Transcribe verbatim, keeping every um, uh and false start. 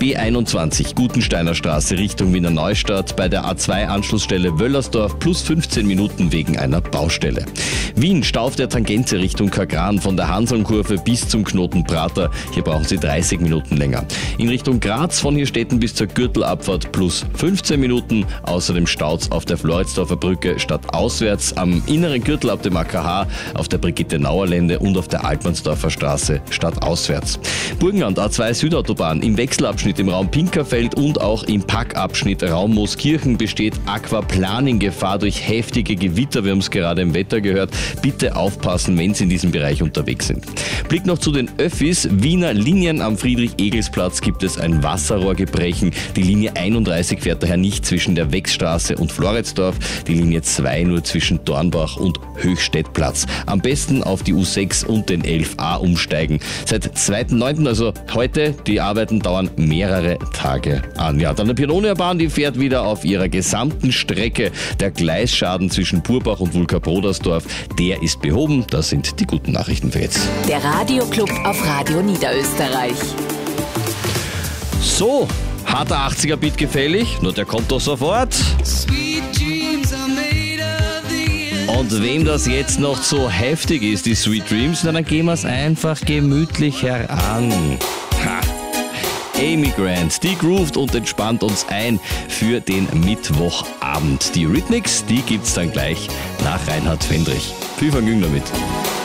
B einundzwanzig, Gutensteiner Straße Richtung Wiener Neustadt, bei der A zwei Anschlussstelle Wöllersdorf plus fünfzehn Minuten wegen einer Baustelle. Wien, Stau auf der Tangente Richtung Kagran von der Hansonkurve bis zum Knoten Prater. Hier brauchen Sie dreißig Minuten länger. In Richtung Graz von Hirstetten bis zur Gürtelabfahrt plus fünfzehn Minuten. Außerdem Staus auf der Floridsdorfer Brücke stadtauswärts, am inneren Gürtel ab dem A K H, auf der Brigitte-Nauer-Lände und auf der Altmannsdorfer Straße stadtauswärts. Burgenland A zwei Südautobahn im Wechselabschnitt im Raum Pinkerfeld und auch im Packabschnitt Raum Mooskirchen besteht Aquaplaning-Gefahr durch heftige Gewitter. Wir haben es gerade im Wetter gehört. Bitte aufpassen, wenn Sie in diesem Bereich unterwegs sind. Blick noch zu den Öffis. Wiener Linien am Friedrich-Egels-Platz gibt es ein Wasserrohrgebrechen. Die Linie einunddreißig fährt daher nicht zwischen der Wechsstraße und Floridsdorf. Die Linie zwei nur zwischen Dornbach und Höchstädtplatz. Am besten auf die U sechs und den elf a umsteigen. Seit zweiten neunten, also heute, die Arbeiten dauern mehrere Tage an. Ja, dann die Pionierbahn, die fährt wieder auf ihrer gesamten Strecke. Der Gleisschaden zwischen Purbach und Wulka-Brodersdorf, der ist behoben. Das sind die guten Nachrichten für jetzt. Der Radioclub auf Radio Niederösterreich. So, harter achtziger-Beat gefällig? Nur der kommt doch sofort. Und wem das jetzt noch so heftig ist, die Sweet Dreams, na, dann gehen wir es einfach gemütlich heran. Ha. Amy Grant, die groovt und entspannt uns ein für den Mittwochabend. Die Rhythmics, die gibt's dann gleich nach Reinhard Fendrich. Viel Vergnügen damit.